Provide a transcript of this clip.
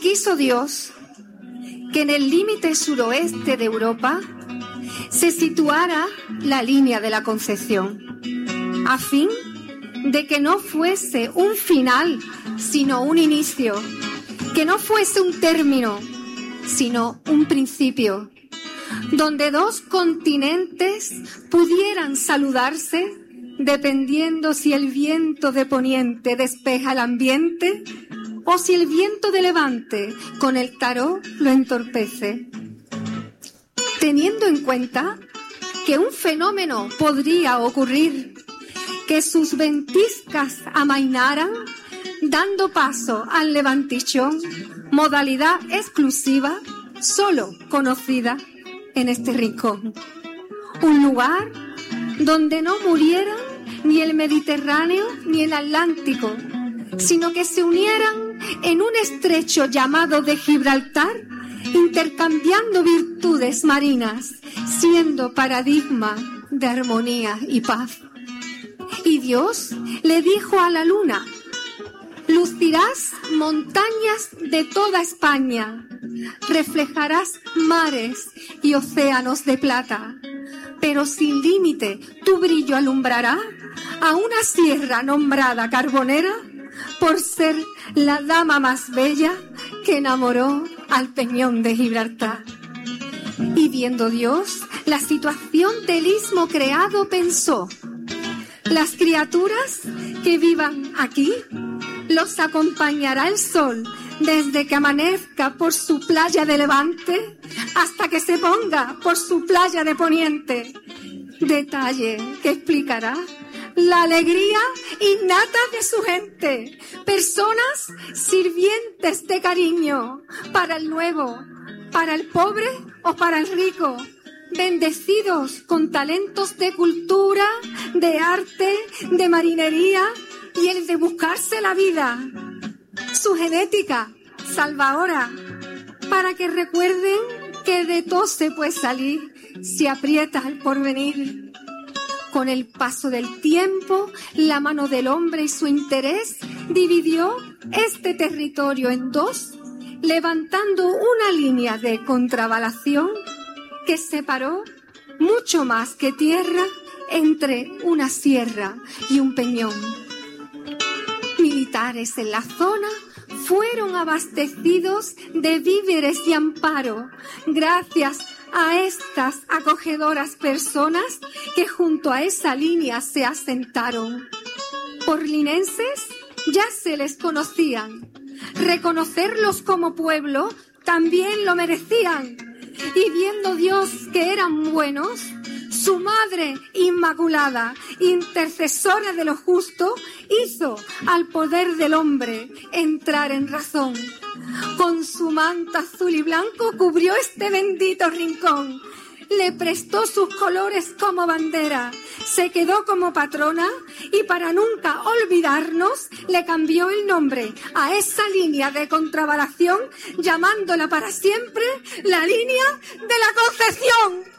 quiso Dios que en el límite suroeste de Europa se situara la línea de la Concepción, a fin de que no fuese un final, sino un inicio, que no fuese un término, sino un principio, donde dos continentes pudieran saludarse dependiendo si el viento de poniente despeja el ambiente o si el viento de levante con el tarot lo entorpece. Teniendo en cuenta que un fenómeno podría ocurrir, que sus ventiscas amainaran, dando paso al levantichón, modalidad exclusiva, solo conocida en este rincón. Un lugar donde no murieran ni el Mediterráneo ni el Atlántico, sino que se unieran en un estrecho llamado de Gibraltar, intercambiando virtudes marinas, siendo paradigma de armonía y paz. Y Dios le dijo a la luna: lucirás montañas de toda España, reflejarás mares y océanos de plata, pero sin límite tu brillo alumbrará a una sierra nombrada Carbonera, por ser la dama más bella que enamoró al peñón de Gibraltar. Y viendo Dios la situación del istmo creado, pensó: las criaturas que vivan aquí los acompañará el sol desde que amanezca por su playa de levante hasta que se ponga por su playa de poniente. Detalle que explicará la alegría innata de su gente, personas sirvientes de cariño para el nuevo, para el pobre o para el rico, bendecidos con talentos de cultura, de arte, de marinería y el de buscarse la vida. Su genética salvadora, para que recuerden que de todo se puede salir si aprieta el porvenir. Con el paso del tiempo, la mano del hombre y su interés dividió este territorio en dos, levantando una línea de contravalación que separó mucho más que tierra entre una sierra y un peñón. Militares en la zona fueron abastecidos de víveres y amparo gracias a estas acogedoras personas que junto a esa línea se asentaron. Por linenses ya se les conocían. Reconocerlos como pueblo también lo merecían. Y viendo Dios que eran buenos, su Madre Inmaculada, intercesora de lo justo, hizo al poder del hombre entrar en razón. Con su manto azul y blanco cubrió este bendito rincón. Le prestó sus colores como bandera, se quedó como patrona y para nunca olvidarnos le cambió el nombre a esa línea de contravalación, llamándola para siempre la línea de la Concepción.